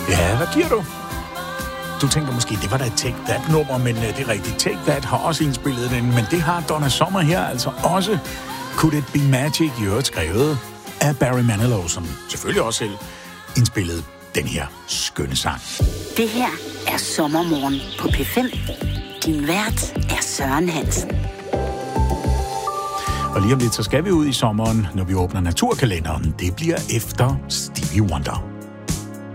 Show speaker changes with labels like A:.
A: Ja, hvad giver du? Du tænker måske, det var da et Take That-nummer, men det er rigtigt. Take That har også indspillet den, men det har Donna Summer her altså også. Could It Be Magic, i øvrigt skrevet af Barry Manilow, som selvfølgelig også selv indspillede den her skønne sang.
B: Det her er Sommermorgen på P5. Din vært er Søren Hansen.
A: Og lige om lidt, så skal vi ud i sommeren, når vi åbner naturkalenderen. Det bliver efter Stevie Wonder.